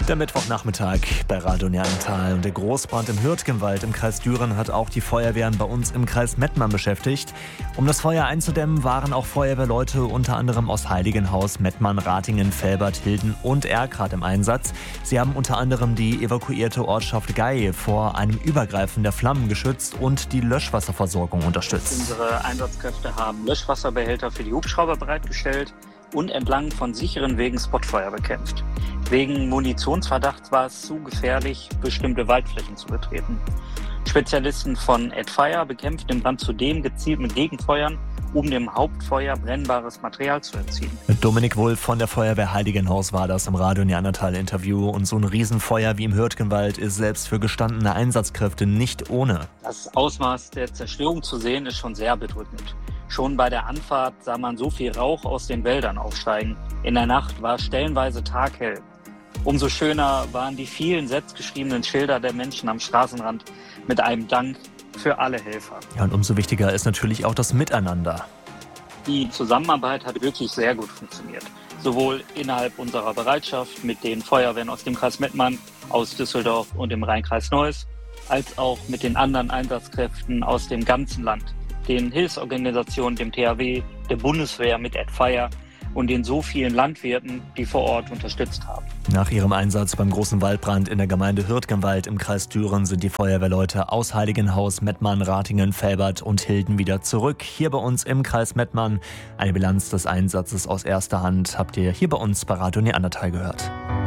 Der Mittwochnachmittag bei Radio Neandertal und der Großbrand im Hürtgenwald im Kreis Düren hat auch die Feuerwehren bei uns im Kreis Mettmann beschäftigt. Um das Feuer einzudämmen, waren auch Feuerwehrleute unter anderem aus Heiligenhaus, Mettmann, Ratingen, Velbert, Hilden und Erkrath im Einsatz. Sie haben unter anderem die evakuierte Ortschaft Gey vor einem Übergreifen der Flammen geschützt und die Löschwasserversorgung unterstützt. Unsere Einsatzkräfte haben Löschwasserbehälter für die Hubschrauber bereitgestellt und entlang von sicheren Wegen Spotfeuer bekämpft. Wegen Munitionsverdachts war es zu gefährlich, bestimmte Waldflächen zu betreten. Spezialisten von AdFire bekämpften den Brand zudem gezielt mit Gegenfeuern, um dem Hauptfeuer brennbares Material zu entziehen. Dominik Wulff von der Feuerwehr Heiligenhaus war das im Radio Neandertal-Interview. Und so ein Riesenfeuer wie im Hürtgenwald ist selbst für gestandene Einsatzkräfte nicht ohne. Das Ausmaß der Zerstörung zu sehen, ist schon sehr bedrückend. Schon bei der Anfahrt sah man so viel Rauch aus den Wäldern aufsteigen. In der Nacht war es stellenweise taghell. Umso schöner waren die vielen selbstgeschriebenen Schilder der Menschen am Straßenrand mit einem Dank für alle Helfer. Ja, und umso wichtiger ist natürlich auch das Miteinander. Die Zusammenarbeit hat wirklich sehr gut funktioniert. Sowohl innerhalb unserer Bereitschaft mit den Feuerwehren aus dem Kreis Mettmann, aus Düsseldorf und dem Rhein-Kreis Neuss, als auch mit den anderen Einsatzkräften aus dem ganzen Land, den Hilfsorganisationen, dem THW, der Bundeswehr mit AdFire und den so vielen Landwirten, die vor Ort unterstützt haben. Nach ihrem Einsatz beim großen Waldbrand in der Gemeinde Hürtgenwald im Kreis Düren sind die Feuerwehrleute aus Heiligenhaus, Mettmann, Ratingen, Velbert und Hilden wieder zurück. Hier bei uns im Kreis Mettmann. Eine Bilanz des Einsatzes aus erster Hand habt ihr hier bei uns bei Radio Neandertal gehört.